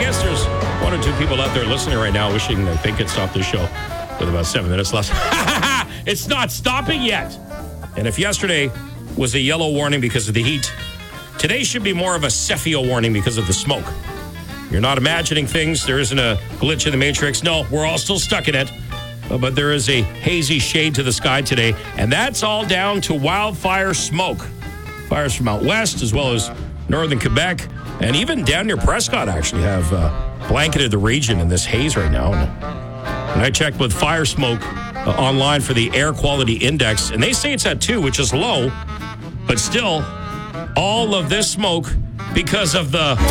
guess there's one or two people out there listening right now wishing that they could stop this show with about 7 minutes left. It's not stopping yet. And if yesterday was a yellow warning because of the heat, today should be more of a Cephio warning because of the smoke. You're not imagining things. There isn't a glitch in the Matrix. No, we're all still stuck in it. But there is a hazy shade to the sky today, and that's all down to wildfire smoke. Fires from out west as well as northern Quebec, and even down near Prescott actually have blanketed the region in this haze right now. And I checked with Fire Smoke online for the air quality index, and they say it's at 2, which is low, but still all of this smoke because of the